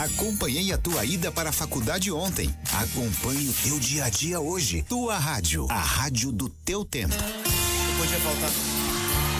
Acompanhei a tua ida para a faculdade ontem. Acompanhe o teu dia a dia hoje. Tua rádio, a rádio do teu tempo. Não podia faltar.